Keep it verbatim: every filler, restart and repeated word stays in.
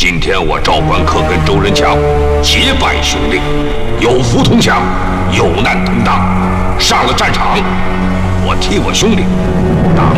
今天我赵关客跟周仁强结拜兄弟，有福同享，有难同当。上了战场，我替我兄弟挡